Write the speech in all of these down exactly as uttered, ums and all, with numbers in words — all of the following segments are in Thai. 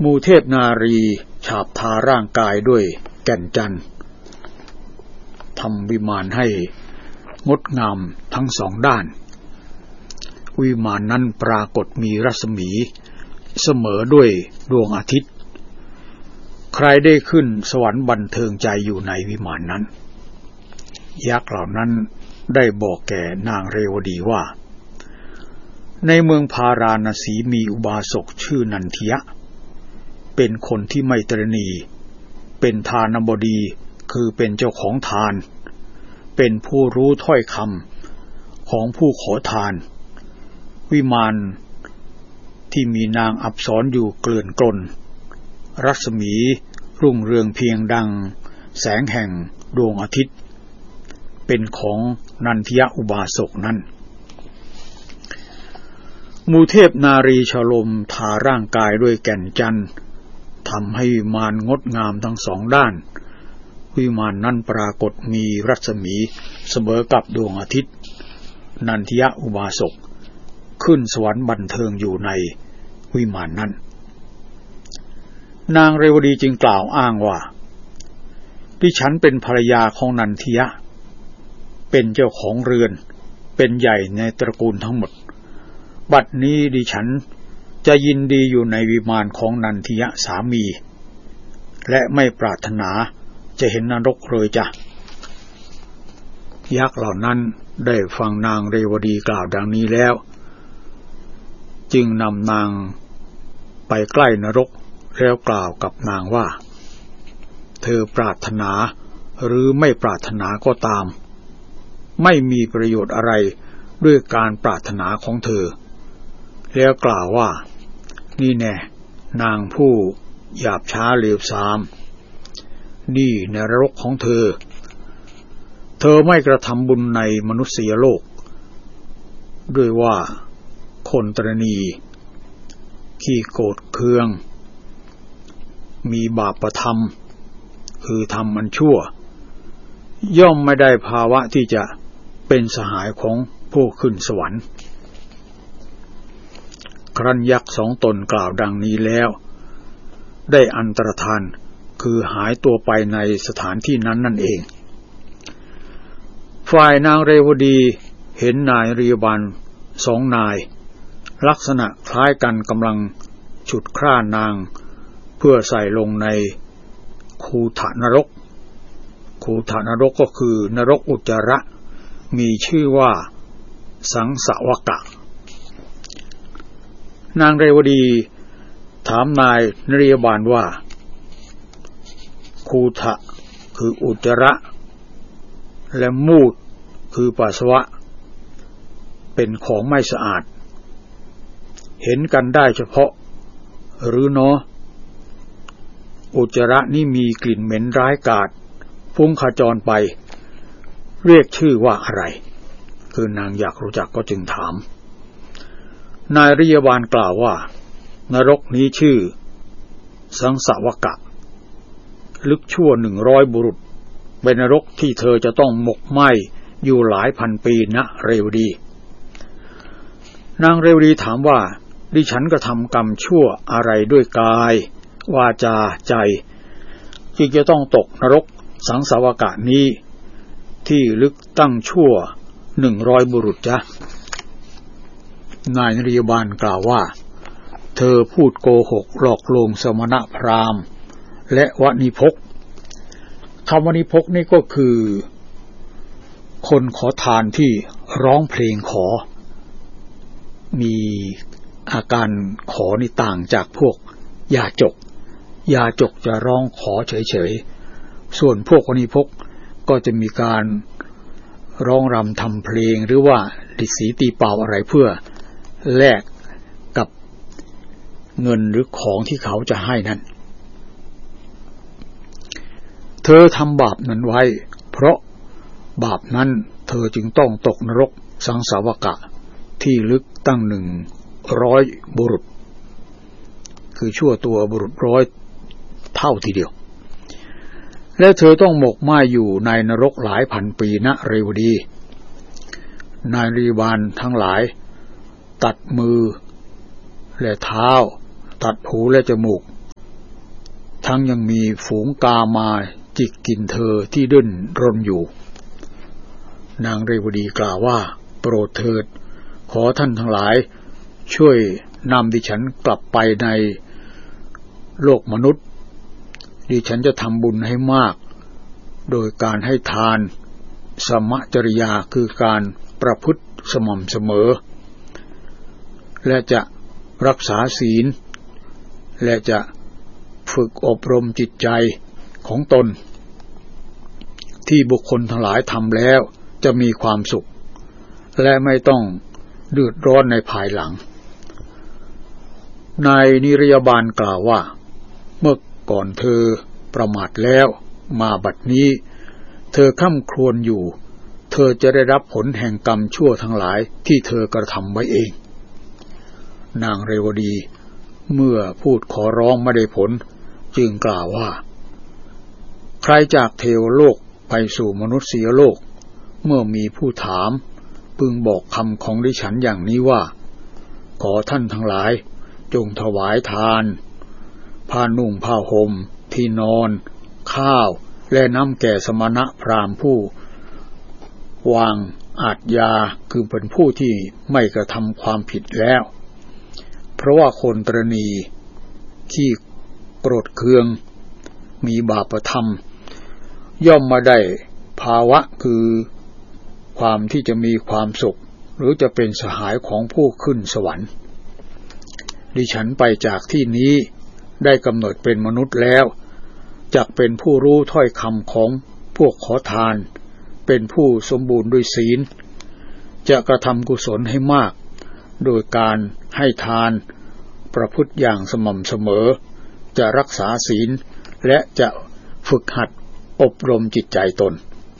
มูเทพนารีฉาบทาร่างกายด้วยแก่นจันทร์ทำวิมานให้งดงามทั้งสองด้านวิมานนั้นปรากฏมีรัศมีเสมอด้วยดวงอาทิตย์ใครได้ขึ้นสวรรค์บันเทิงใจอยู่ในวิมานนั้นยักษ์เหล่านั้นได้บอกแก่นางเรวดีว่าในเมืองพาราณสีมีอุบาสกชื่อนันทิยะเป็นคนที่ไม่ตระหนี่เป็นทานบดีคือเป็นเจ้าของทานเป็นผู้รู้ถ้อยคำของผู้ขอทานวิมานที่มีนางอัปสรอยู่เกลื่อนกลนรัศมีรุ่งเรืองเพียงดังแสงแห่งดวงอาทิตย์เป็นของนันทิยะอุบาสกนั้นมูเทพนารีฉลมทาร่างกายด้วยแก่นจันทร์ทำให้วิมานงดงามทั้งสองด้านวิมานนั้นปรากฏมีรัศมีเสมอกับดวงอาทิตย์นันทิยะอุบาสกขึ้นสวรรค์บันเทิงอยู่ในวิมานนั้นนางเรวดีจึงกล่าวอ้างว่าดิฉันเป็นภรรยาของนันทิยะเป็นเจ้าของเรือนเป็นใหญ่ในตระกูลทั้งหมดบัดนี้ดิฉันจะยินดีอยู่ในวิมานของนันทิยะสามีและไม่ปรารถนาจะเห็นนรกเลยจ้ะยักษ์เหล่านั้นได้ฟังนางเรวดีกล่าวดังนี้แล้วจึงนำนางไปใกล้นรกแล้วกล่าวกับนางว่าเธอปรารถนาหรือไม่ปรารถนาก็ตามไม่มีประโยชน์อะไรด้วยการปรารถนาของเธอแล้วกล่าวว่านี่แน่นางผู้หยาบช้าเลวทรามนี่ในนรกของเธอเธอไม่กระทำบุญในมนุษยโลกด้วยว่าคนตระหนี่ขี้โกรธเคืองมีบาปธรรมคือทำอันชั่วย่อมไม่ได้ภาวะที่จะเป็นสหายของผู้ขึ้นสวรรค์ครั้นยักษ์สองตนกล่าวดังนี้แล้วได้อันตรธานคือหายตัวไปในสถานที่นั้นนั่นเองฝ่ายนางเรวดีเห็นนายริยบาลสองนายลักษณะคล้ายกันกำลังฉุดคร่านางเพื่อใส่ลงในคูถนรกคูถนรกก็คือนรกอุจจาระมีชื่อว่าสังสวกะนางเรวดีถามนายนริยบาลว่าคูถะคืออุจจาระและมูดคือปัสสาวะเป็นของไม่สะอาดเห็นกันได้เฉพาะหรือเนาะอุจจาระนี่มีกลิ่นเหม็นร้ายกาจฟุ้งขจรไปเรียกชื่อว่าอะไรคือนางอยากรู้จักก็จึงถามนายริยบาลกล่าวว่านรกนี้ชื่อสังสวกะลึกชั่วหนึ่งร้อยบุรุษเป็นนรกที่เธอจะต้องหมกไหม้อยู่หลายพันปีนะเรวดีนางเรวดีถามว่าดิฉันกระทำกรรมชั่วอะไรด้วยกายวาจาใจจึงจะต้องตกนรกสังสวกะนี้ที่ลึกตั้งชั่วหนึ่งร้อยบุรุษจ้ะนายนริยบาลกล่าวว่าเธอพูดโกหกหลอกลวงสมณพราหมณ์และวณิพกคำวณิพกนี่ก็คือคนขอทานที่ร้องเพลงขอมีอาการขอนี่ต่างจากพวกยาจกยาจกจะร้องขอเฉยๆส่วนพวกวณิพกก็จะมีการร้องรำทำเพลงหรือว่าดิสีตีเป่าอะไรเพื่อแลกกับเงินหรือของที่เขาจะให้นั้นเธอทำบาปนั้นไว้เพราะบาปนั้นเธอจึงต้องตกนรกสังสาวกะที่ลึกตั้งหนึ่งร้อยบุรุษคือชั่วตัวบุรุษร้อยเท่าทีเดียวและเธอต้องหมกไหม้อยู่ในนรกหลายพันปีนะเรวดีนายริบาลทั้งหลายตัดมือและเท้าตัดหูและจมูกทั้งยังมีฝูงกามาจิกกินเธอที่ดิ้นรนอยู่นางเรวดีกล่าวว่าโปรดเถิดขอท่านทั้งหลายช่วยนำดิฉันกลับไปในโลกมนุษย์ดิฉันจะทำบุญให้มากโดยการให้ทานสมจริยาคือการประพฤติสม่ำเสมอและจะรักษาศีลและจะฝึกอบรมจิตใจของตนที่บุคคลทั้งหลายทำแล้วจะมีความสุขและไม่ต้องเดือดร้อนในภายหลังนายนิรยาบาลกล่าวว่าเมื่อก่อนเธอประมาทแล้วมาบัดนี้เธอค่ำครวญอยู่เธอจะได้รับผลแห่งกรรมชั่วทั้งหลายที่เธอกระทำไว้เองนางเรวดีเมื่อพูดขอร้องไม่ได้ผลจึงกล่าวว่าใครจากเทวโลกไปสู่มนุษยโลกเมื่อมีผู้ถามพึงบอกคำของดิฉันอย่างนี้ว่าขอท่านทั้งหลายจงถวายทานผ้านุ่งผ้าห่มที่นอนข้าวและน้ำแก่สมณะพราหมณ์ผู้วางอาทยาคือเป็นผู้ที่ไม่กระทำความผิดแล้วเพราะว่าคนตรณีขี้โกรธเคืองมีบาปธรรมย่อมมาได้ภาวะคือความที่จะมีความสุขหรือจะเป็นสหายของผู้ขึ้นสวรรค์ดิฉันไปจากที่นี้ได้กำหนดเป็นมนุษย์แล้วจักเป็นผู้รู้ถ้อยคำของพวกขอทานเป็นผู้สมบูรณ์ด้วยศีลจะกระทำกุศลให้มากโดยการให้ทานประพฤติอย่างสม่ำเสมอจะรักษาศีลและจะฝึกหัดอบรมจิตใจตน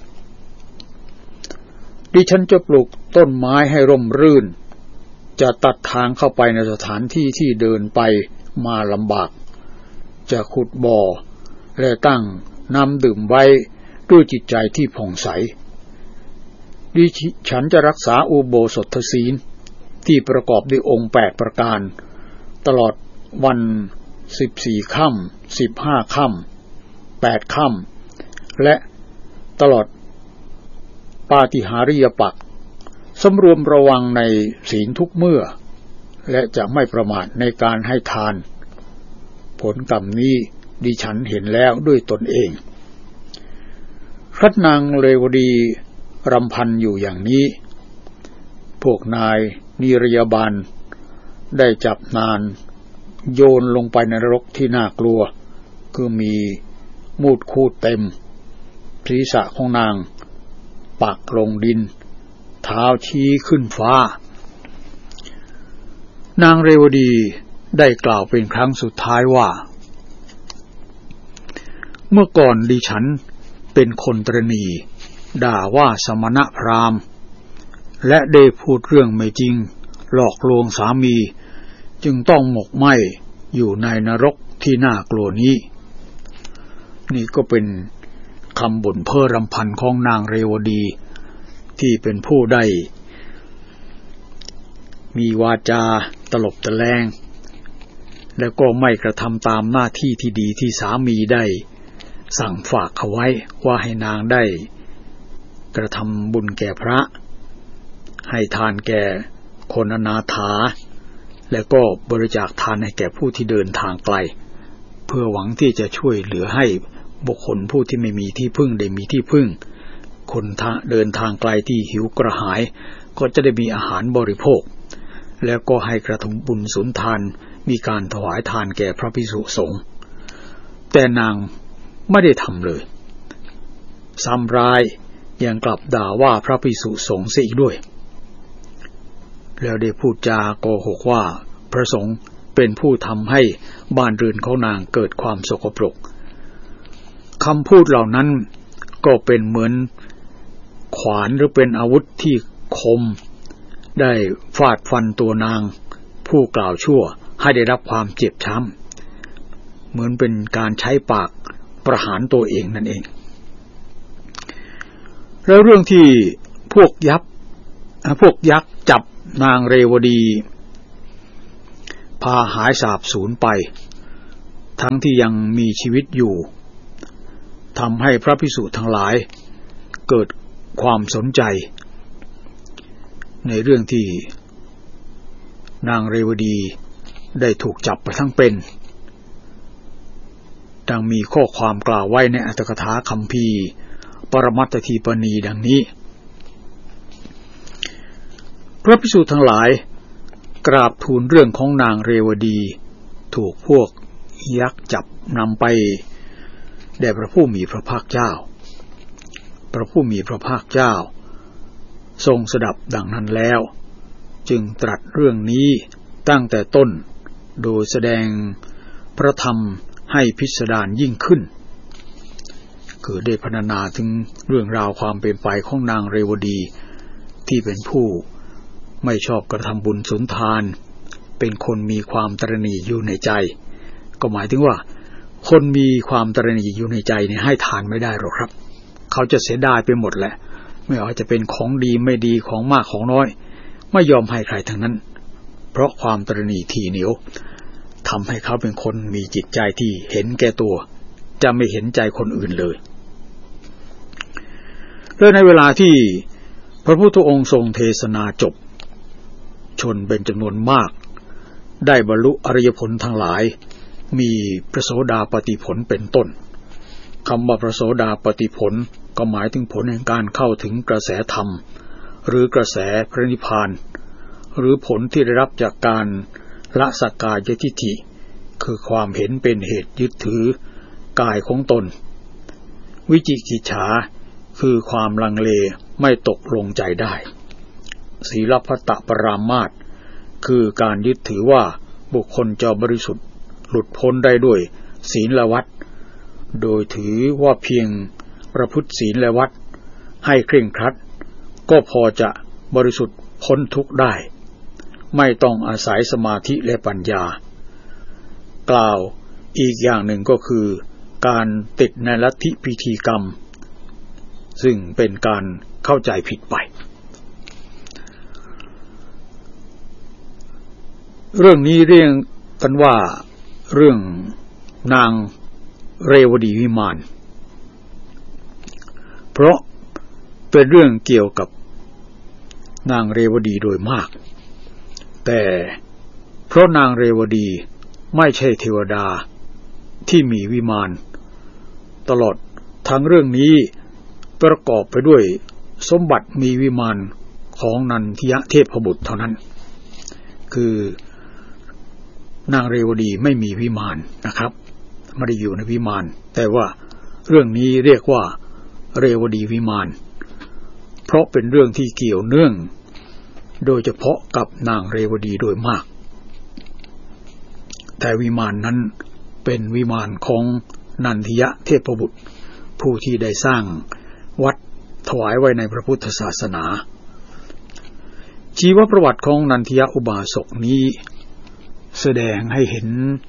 ดิฉันจะปลูกต้นไม้ให้ร่มรื่นจะตัดทางเข้าไปในสถานที่ที่เดินไปมาลำบากจะขุดบ่อและตั้งน้ำดื่มไว้ด้วยจิตใจที่ผ่องใสดิฉันจะรักษาอุโบสถศีลที่ประกอบด้วยองค์แปดประการตลอดวันสิบสี่ค่ำสิบห้าค่ำแปดค่ำและตลอดปาฏิหาริยปักษ์สำรวมระวังในศีลทุกเมื่อและจะไม่ประมาทในการให้ทานผลกรรมนี้ดิฉันเห็นแล้วด้วยตนเองครั้นนางเรวดีรำพันอยู่อย่างนี้พวกนายนิรยาบาลได้จับนางโยนลงไปในนรกที่น่ากลัวคือมีมูดคูดเต็มศีรษะของนางปักลงดินเท้าชี้ขึ้นฟ้านางเรวดีได้กล่าวเป็นครั้งสุดท้ายว่าเมื่อก่อนดิฉันเป็นคนตรณีด่าว่าสมณพราหมณ์และได้พูดเรื่องไม่จริงหลอกลวงสามีจึงต้องหมกไหม้อยู่ในนรกที่น่ากลัวนี้นี่ก็เป็นคำบ่นเพ้อรำพันของนางเรวดีที่เป็นผู้ได้มีวาจาตลบตะแลงแล้วก็ไม่กระทำตามหน้าที่ที่ดีที่สามีได้สั่งฝากเขาไว้ว่าให้นางได้กระทำบุญแก่พระให้ทานแก่คนอนาถาแล้วก็บริจาคทานให้แก่ผู้ที่เดินทางไกลเพื่อหวังที่จะช่วยเหลือให้บุคคลผู้ที่ไม่มีที่พึ่งได้มีที่พึ่งคนเดินทางไกลที่หิวกระหายก็จะได้มีอาหารบริโภคแล้วก็ให้กระทำบุญสุนทานมีการถวายทานแก่พระภิกษุสงฆ์แต่นางไม่ได้ทำเลยซ้ำร้ายยังกลับด่าว่าพระภิกษุสงฆ์เสียอีกด้วยแล้วได้พูดจาโกหกว่าพระสงฆ์เป็นผู้ทำให้บ้านเรือนของนางเกิดความสกปรกคำพูดเหล่านั้นก็เป็นเหมือนขวานหรือเป็นอาวุธที่คมได้ฟาดฟันตัวนางผู้กล่าวชั่วให้ได้รับความเจ็บช้ำเหมือนเป็นการใช้ปากประหารตัวเองนั่นเองแล้วเรื่องที่พวกยักษ์พวกยักษ์จับนางเรวดีพาหายสาบสูญไปทั้งที่ยังมีชีวิตอยู่ทำให้พระภิกษุทั้งหลายเกิดความสนใจในเรื่องที่นางเรวดีได้ถูกจับไปทั้งเป็นดังมีข้อความกล่าวไว้ในอัตถกถาคัมภีร์ปรมัตถทีปณีดังนี้พระภิกษุทั้งหลายกราบทูลเรื่องของนางเรวดีถูกพวกยักษ์จับนำไปแด่พระผู้มีพระภาคเจ้าพระผู้มีพระภาคเจ้าทรงสดับดังนั้นแล้วจึงตรัสเรื่องนี้ตั้งแต่ต้นโดยแสดงพระธรรมให้พิสดารยิ่งขึ้นคือได้พรรณนาถึงเรื่องราวความเป็นไปของนางเรวดีที่เป็นผู้ไม่ชอบกระทำบุญสุนทานเป็นคนมีความตระหนี่อยู่ในใจก็หมายถึงว่าคนมีความตระหนี่อยู่ในใจเนี่ยให้ทานไม่ได้หรอกครับเขาจะเสียดายไปหมดแหละไม่ว่าจะเป็นของดีไม่ดีของมากของน้อยไม่ยอมให้ใครทั้งนั้นเพราะความตระหนี่ถี่เหนียวทำให้เขาเป็นคนมีจิตใจที่เห็นแก่ตัวจะไม่เห็นใจคนอื่นเลยโดยในเวลาที่พระพุทธองค์ทรงเทศนาจบชนเป็นจำนวนมากได้บรรลุอริยผลทั้งหลายมีพระโสดาปัตติผลเป็นต้นคำว่าพระโสดาปัตติผลก็หมายถึงผลแห่งการเข้าถึงกระแสธรรมหรือกระแสพระนิพพานหรือผลที่ได้รับจากการละสักกายทิฏฐิคือความเห็นเป็นเหตุยึดถือกายของตนวิจิกิจฉาคือความลังเลไม่ตกลงใจได้ศีลพัตตปรามาสคือการยึดถือว่าบุคคลจะบริสุทธิ์หลุดพ้นได้ด้วยศีลและวัดโดยถือว่าเพียงประพฤติศีลและวัดให้เคร่งครัดก็พอจะบริสุทธิ์พ้นทุกข์ได้ไม่ต้องอาศัยสมาธิและปัญญากล่าวอีกอย่างหนึ่งก็คือการติดในลัทธิพิธีกรรมซึ่งเป็นการเข้าใจผิดไปเรื่องนี้เรียกกันว่าเรื่องนางเรวดีวิมานเพราะเป็นเรื่องเกี่ยวกับนางเรวดีโดยมากแต่เพราะนางเรวดีไม่ใช่เทวดาที่มีวิมานตลอดทั้งเรื่องนี้ประกอบไปด้วยสมบัติมีวิมานของนันทิยะเทพบุตรเท่านั้นคือนางเรวดีไม่มีวิมานนะครับไม่ได้อยู่ในวิมานแต่ว่าเรื่องนี้เรียกว่าเรวดีวิมานเพราะเป็นเรื่องที่เกี่ยวเนื่องโดยเฉพาะกับนางเรวดีโดยมากแต่วิมานนั้นเป็นวิมานของนันทิยะเทพบุตรผู้ที่ได้สร้างวัดถวายไว้ในพระพุทธศาสนาชีวประวัติของนันทิยะอุบาสกนี้แสดงให้เห็น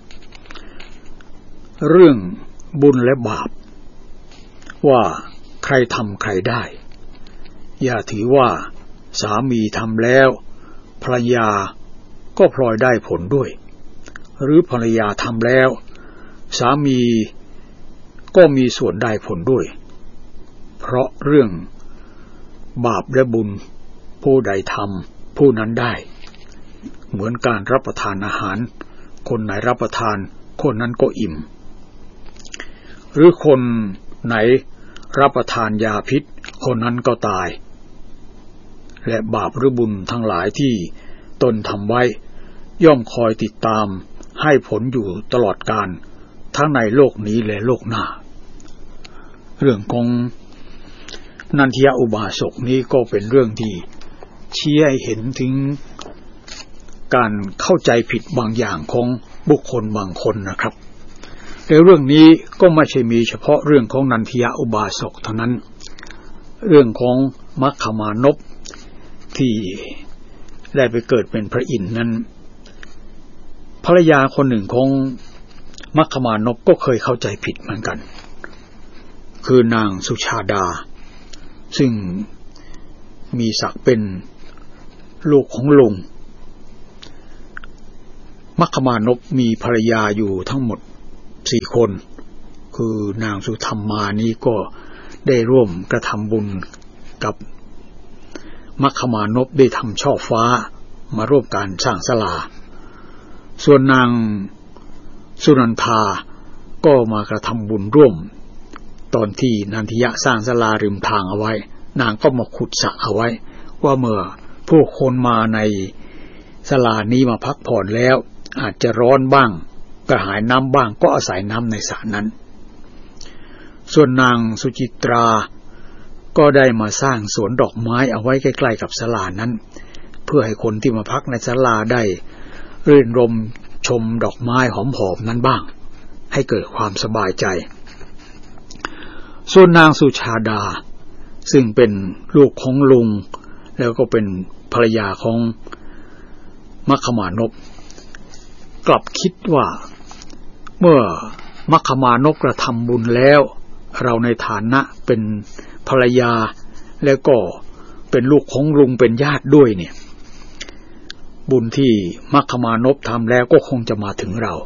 เรื่องบุญและบาปว่าใครทำใครได้อย่าถือว่าสามีทำแล้วภรรยาก็พลอยได้ผลด้วยหรือภรรยาทำแล้วสามีก็มีส่วนได้ผลด้วยเพราะเรื่องบาปและบุญผู้ใดทำผู้นั้นได้เหมือนการรับประทานอาหารคนไหนรับประทานคนนั้นก็อิ่มหรือคนไหนรับประทานยาพิษคนนั้นก็ตายและบาปหรือบุญทั้งหลายที่ตนทำไว้ย่อมคอยติดตามให้ผลอยู่ตลอดกาลทั้งในโลกนี้และโลกหน้าเรื่องของนันทิยะอุบาสกนี้ก็เป็นเรื่องที่ชี้ให้เห็นถึงการเข้าใจผิดบางอย่างของบุคคลบางคนนะครับแต่เรื่องนี้ก็ไม่ใช่มีเฉพาะเรื่องของนันทิยะอุบาสกเท่านั้นเรื่องของมัคคมานพที่ได้ไปเกิดเป็นพระอินทร์นั้นภรรยาคนหนึ่งของมัคคมานพก็เคยเข้าใจผิดเหมือนกันคือนางสุชาดาซึ่งมีศักดิ์เป็นลูกของลุงมัคคมานพมีภรรยาอยู่ทั้งหมดสี่คนคือนางสุธรรมานี้ก็ได้ร่วมกระทำบุญกับมัคคมานพได้ทำช่อฟ้ามาร่วมการสร้างศาลาส่วนนางสุนันทาก็มากระทำบุญร่วมตอนที่นันทิยะสร้างศาลาริมทางเอาไว้นางก็มาขุดสระเอาไว้ว่าเมื่อผู้คนมาในศาลานี้มาพักผ่อนแล้วอาจจะร้อนบ้างกระหายน้ำบ้างก็อาศัยน้ำในสระนั้นส่วนนางสุจิตราก็ได้มาสร้างสวนดอกไม้เอาไว้ใกล้ๆกับศาลานั้นเพื่อให้คนที่มาพักในศาลาได้รื่นรมชมดอกไม้หอมๆนั้นบ้างให้เกิดความสบายใจส่วนนางสุชาดาซึ่งเป็นลูกของลุงแล้วก็เป็นภรรยาของมัคคมานพกลับคิดว่าเมื่อมัคคมานพกระทำบุญแล้วเราในฐานะเป็นภรรยาแล้วก็เป็นลูกของลุงเป็นญาติด้วยเนี่ยบุญที่มัคคมานพทำแล้วก็คงจะมาถึงเรา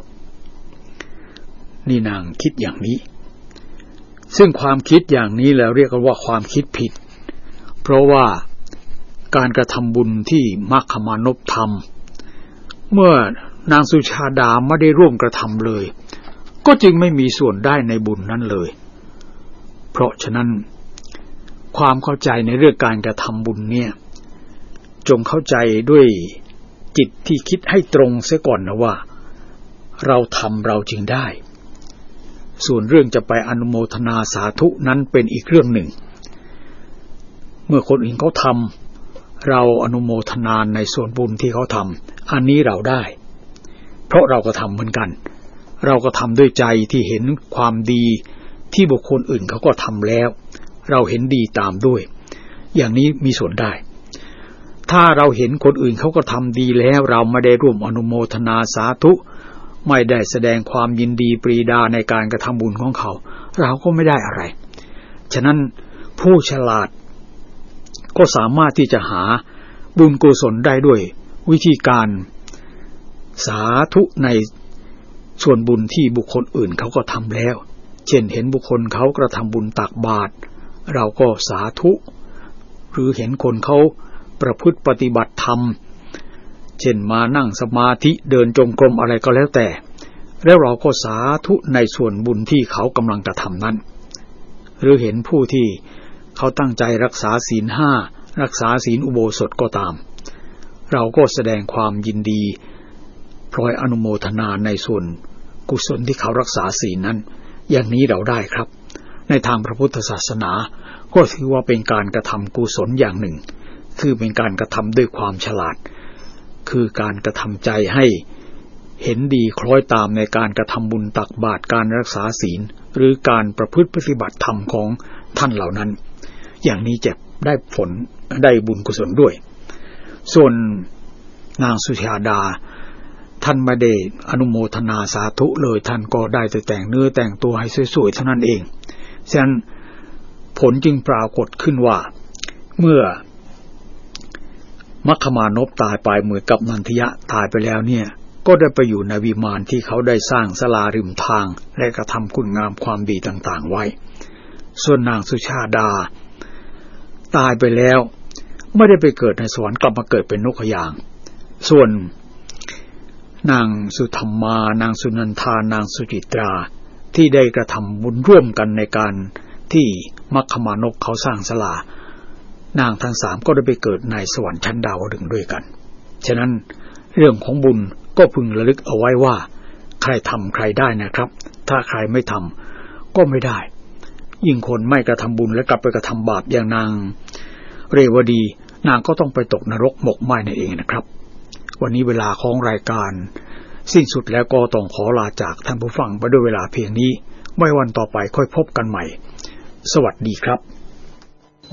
นี่นางคิดอย่างนี้ซึ่งความคิดอย่างนี้แล้วเรียกว่าความคิดผิดเพราะว่าการกระทำบุญที่มัคคมานพทำเมื่อนางสุชาดาไม่ได้ร่วมกระทำเลยก็จึงไม่มีส่วนได้ในบุญนั้นเลยเพราะฉะนั้นความเข้าใจในเรื่องการกระทำบุญเนี่ยจงเข้าใจด้วยจิตที่คิดให้ตรงเสียก่อนนะว่าเราทำเราจึงได้ส่วนเรื่องจะไปอนุโมทนาสาธุนั้นเป็นอีกเรื่องหนึ่งเมื่อคนอื่นเขาทำเราอนุโมทนาในส่วนบุญที่เขาทำอันนี้เราได้เพราะเราก็ทำเหมือนกันเราก็ทำด้วยใจที่เห็นความดีที่บุคคลอื่นเขาก็ทำแล้วเราเห็นดีตามด้วยอย่างนี้มีส่วนได้ถ้าเราเห็นคนอื่นเขาก็ทำดีแล้วเราไม่ได้ร่วมอนุโมทนาสาธุไม่ได้แสดงความยินดีปรีดาในการกระทำบุญของเขาเราก็ไม่ได้อะไรฉะนั้นผู้ฉลาดก็สามารถที่จะหาบุญกุศลได้ด้วยวิธีการสาธุในส่วนบุญที่บุคคลอื่นเขาก็ทำแล้วเช่นเห็นบุคคลเขากระทำบุญตักบาตรเราก็สาธุหรือเห็นคนเขาประพฤติปฏิบัติธรรมเช่นมานั่งสมาธิเดินจงกรมอะไรก็แล้วแต่แล้วเราก็สาธุในส่วนบุญที่เขากำลังกระทำนั้นหรือเห็นผู้ที่เขาตั้งใจรักษาศีลห้ารักษาศีลอุโบสถก็ตามเราก็แสดงความยินดีพลอยอนุโมทนาในส่วนกุศลที่เขารักษาศีลนั้นอย่างนี้เราได้ครับในทางพระพุทธศาสนาก็ถือว่าเป็นการกระทำกุศลอย่างหนึ่งคือเป็นการกระทำด้วยความฉลาดคือการกระทำใจให้เห็นดีคล้อยตามในการกระทำบุญตักบาตรการรักษาศีลหรือการประพฤติปฏิบัติธรรมของท่านเหล่านั้นอย่างนี้จะได้ผลได้บุญกุศลด้วยส่วนนางสุชาดาท่านไม่ได้อนุโมทนาสาธุเลยท่านก็ได้แต่แต่งเนื้อแต่งตัวให้สวยๆเท่านั้นเองฉะนั้นผลจึงปรากฏขึ้นว่าเมื่อมัคคมานพตายไปเหมือนกับนันทิยะตายไปแล้วเนี่ยก็ได้ไปอยู่ในวิมานที่เขาได้สร้างศาลาริมทางและกระทำคุณงามความดีต่างๆไว้ส่วนนางสุชาดาตายไปแล้วไม่ได้ไปเกิดในสวรรค์กลับมาเกิดเป็นนกขยางส่วนนางสุธรรมานางสุนันทานางสุจิตราที่ได้กระทำบุญร่วมกันในการที่มัคคมานพเขาสร้างศาลานางทั้งสามก็ได้ไปเกิดในสวรรค์ชั้นดาวดึงส์ด้วยกันฉะนั้นเรื่องของบุญก็พึงระลึกเอาไว้ว่าใครทำใครได้นะครับถ้าใครไม่ทำก็ไม่ได้ยิ่งคนไม่กระทำบุญและกลับไปกระทำบาปอย่างนางเรวดีนางก็ต้องไปตกนรกหมกไหม้นั่นเองนะครับวันนี้เวลาของรายการสิ้นสุดแล้วก็ต้องขอลาจากท่านผู้ฟังไปด้วยเวลาเพียงนี้ไว้วันต่อไปค่อยพบกันใหม่สวัสดีครับ